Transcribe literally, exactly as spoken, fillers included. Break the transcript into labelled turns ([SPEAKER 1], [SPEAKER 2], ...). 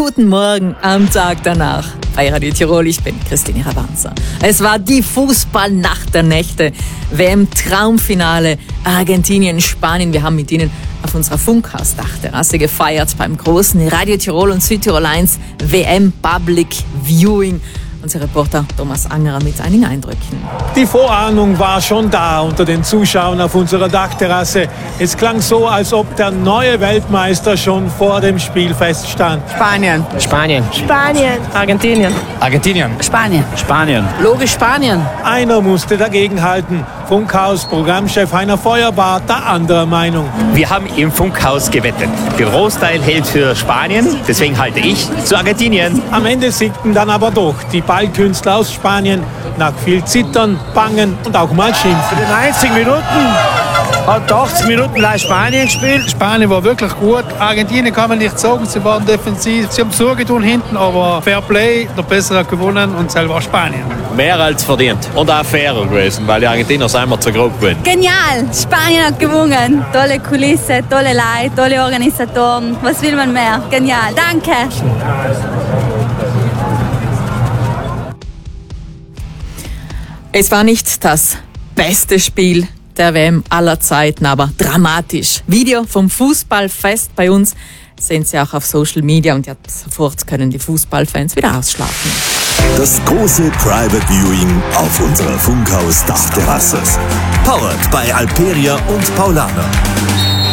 [SPEAKER 1] Guten Morgen am Tag danach bei Radio Tirol. Ich bin Christine Rabanza. Es war die Fußballnacht der Nächte. W M-Traumfinale Argentinien, Spanien. Wir haben mit Ihnen auf unserer Funkhaus-Dachterrasse gefeiert beim großen Radio Tirol und Südtirol eins W M Public Viewing. Unser Reporter Thomas Angerer mit einigen Eindrücken.
[SPEAKER 2] Die Vorahnung war schon da unter den Zuschauern auf unserer Dachterrasse. Es klang so, als ob der neue Weltmeister schon vor dem Spiel feststand.
[SPEAKER 3] Spanien.
[SPEAKER 4] Spanien.
[SPEAKER 5] Spanien.
[SPEAKER 4] Argentinien.
[SPEAKER 6] Argentinien.
[SPEAKER 3] Spanien.
[SPEAKER 6] Spanien.
[SPEAKER 3] Logisch Spanien.
[SPEAKER 2] Einer musste dagegenhalten. Funkhaus-Programmchef Heiner Feuer war der anderer Meinung.
[SPEAKER 7] Wir haben im Funkhaus gewettet. Der Großteil hält für Spanien, deswegen halte ich zu Argentinien.
[SPEAKER 2] Am Ende siegten dann aber doch die Ballkünstler aus Spanien nach viel Zittern, Bangen und auch mal Schimpfen.
[SPEAKER 8] In neunzig Minuten hat achtzig Minuten live Spanien gespielt.
[SPEAKER 9] Spanien war wirklich gut. Argentinien kann man nicht sagen, sie waren defensiv. Sie haben zugetan hinten, aber Fair Play, der Bessere hat gewonnen und selber Spanien.
[SPEAKER 10] Mehr als verdient und auch fairer gewesen, weil die Argentinier einmal zu grob gewinnen.
[SPEAKER 5] Genial! Spanien hat gewonnen. Tolle Kulisse, tolle Leute, tolle Organisatoren. Was will man mehr? Genial. Danke!
[SPEAKER 1] Es war nicht das beste Spiel der W M aller Zeiten, aber dramatisch. Video vom Fußballfest bei uns sehen Sie auch auf Social Media und jetzt sofort können die Fußballfans wieder ausschlafen.
[SPEAKER 11] Das große Private Viewing auf unserer Funkhaus-Dachterrasse. Powered bei Alperia und Paulaner.